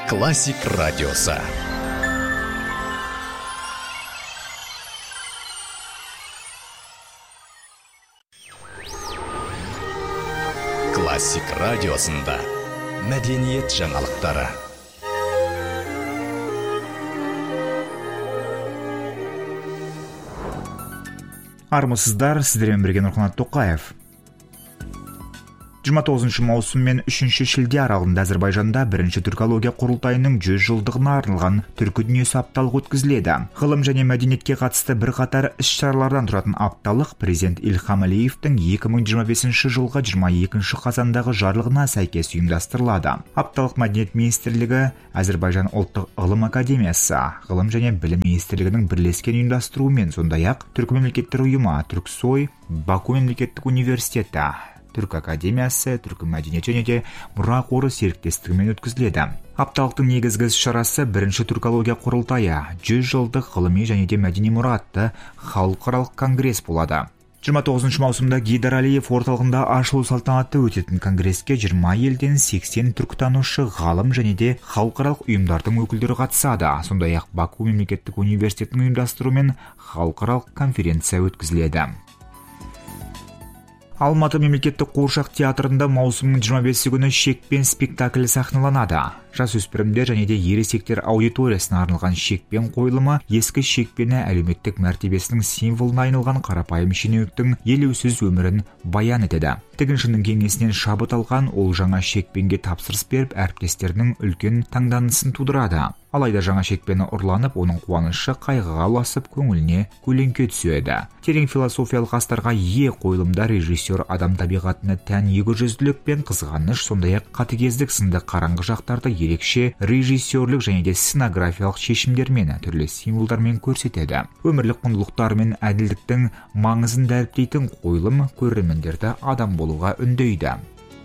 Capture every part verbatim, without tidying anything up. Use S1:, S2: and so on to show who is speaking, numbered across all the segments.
S1: Классик радиосы. Классик радиосында мәдениет жаңалықтары.
S2: Армысыздар, сіздермен бірге Нұрқанат Тоқаев. жиырма тоғызыншы маусым мен үшінші шілде аралығында Әзербайжанда бірінші түркология құрылтайының жүз жылдығына арналған түркі дүниесі апталық өткізіледі. Ғылым және мәдениетке қатысты бірқатар іс-шаралардан тұратын апталық президент Ильхам Алиевтің екі мың жиырма бесінші жылғы жиырма екінші қазандағы жарлығына сәйкес ұйымдастырылады. Апталық мәдениет министрлігі, Әзербайжан ұлттық ғылым академиясы, ғылым және білім министрлігінің бірлескен ұйымдастыруымен, сондай-ақ түркі мемлекеттер ұйымы, Түрксой, Баку мемлекеттік университеті, Түркі академиясы, түркі мәдениет және де мұра қоры серіктестігімен өткізіледі. Апталықтың негізгі іс-шарасы бірінші түркология құрылтайы, жүз жылдық ғылыми және де мәдени мұра атты халықаралық конгресс болады. жиырма тоғызыншы маусымда Гейдар Алиев орталығында ашылу салтанаты өтетін конгресске жиырма елден сексен түркітанушы, ғалым және де халықаралық ұйымдардың өкілдері қатысады. Сондай-ақ Баку мемлекеттік университетінің ұйымдастыруымен халықаралық конференция өткізіледі. Алматы мемлекеттік қуыршақ театрында маусымның жиырма бесі күні Шекпен спектаклі сахналанады. Жасөспірімдер және де ересектер аудиториясына арналған Шекпен қойылымы ескі Шекпені әлеуметтік мәртебесінің символына айналған қарапайым шенеуніктің елеусіз өмірін баян етеді. Тігіншінің кеңесінен шабыт алған ол жаңа Шекпенге тапсырыс беріп, әріптестерінің үлкен таңданысын тудырады. Алайда жаңа Шекпені ұрланып, оның қуанышы қайғыға ұласып, көңіліне көлеңке түседі. Терең философиялық астарға ие қойылымда режиссер адам табиғатына тән егожүзділік пен қызғаныш, сондай-ақ қатыгездік сынды қараңғы жақтарды ерекше режиссерлік және де сценографиялық шешімдермен, түрлі символдармен көрсетеді. Өмірлік құндылықтар мен әділдіктің маңызын дәріптейтін қойылым көрермендерді адам болуға үндейді.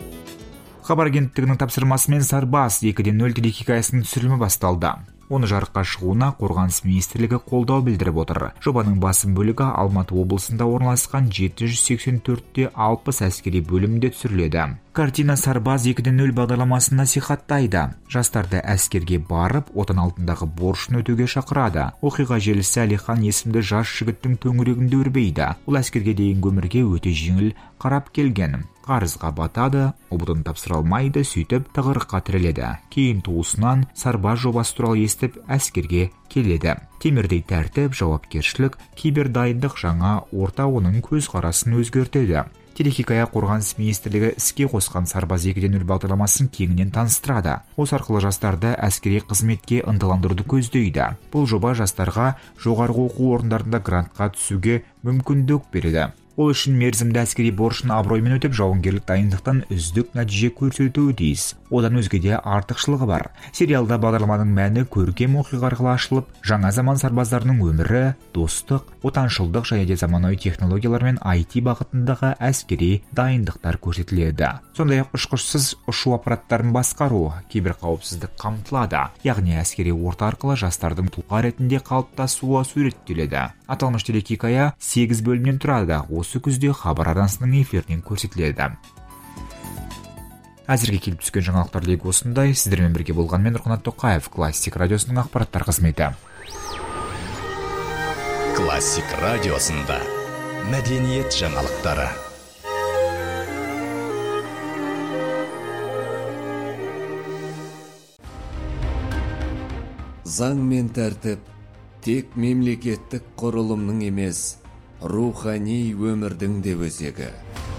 S2: Хабар агенттігінің тапсырмасымен Сарбаз екіден нөл телехикаясының түсірілімі басталды. Оны жарыққа шығуына қорғаныс министрлігі қолдау білдіріп отыр. Жобаның басым бөлігі Алматы облысында орналасқан жеті жүз сексен төртте алпыс әскери бөлімінде түсіріледі. Картина Сарбаз екіден нөл бағдарламасын насихаттайды. Жастарды әскерге барып, отан алдындағы борышын өтеуге шақырады. Оқиға желісі Әлихан есімді жас жігіттің төңірегінде өрбейді. Ол әскерге дейінгі өмірге өте жеңіл қарап келген. Қарызға батады, ұбытын тапсыра алмайды, сөйтіп тығырыққа тіреледі. Кейін туысынан Сарбаз жобасы туралы естіп әскерге келеді. Темірдей тәртіп, жауапкершілік, кибердайындық жаңа орта оның көзқарасын өзгертеді. Телехикая қорғаныс министрлігі іске қосқан Сарбаз екіден нөл бағдарламасын кеңінен таныстырады. Осы арқылы жастарды әскери қызметке ынталандыруды көздейді. Бұл жоба жастарға жоғарғы оқу орындарында грантқа түсуге мүмкіндік береді. Ол үшін мерзімді әскери борышын абыроймен өтеп, жауынгерлік дайындықтан үздік нәтиже көрсетуі тиіс. Одан өзге де артықшылығы бар. Сериалда бағдарламаның мәні көркем оқиға арқылы ашылып, жаңа заман сарбаздарының өмірі, достық, отаншылдық және де заманауи технологиялар мен ай ти бағытындағы әскери дайындықтар көрсетіледі. Сондай-ақ ұшқышсыз ұшу аппараттарын басқару, киберқауіпсіздік қамтылады. Яғни әскери орта арқылы жастардың тұлға ретінде қалыптасуы суреттеледі. Аталмыш телехикая сегіз бөлімнен тұрады. Осы күзде хабар арнасының эфирінен көрсетіледі. Әзірге келіп түскен жаңалықтар легі осындай. Сіздермен бірге болған мен Нұрқанат Тоқаев, Классик радиосының ақпараттар қызметі.
S1: Классик радиосында мәдениет жаңалықтары.
S3: Заң мен тәртіп тек мемлекеттік құрылымның емес, рухани өмірдің де өзегі.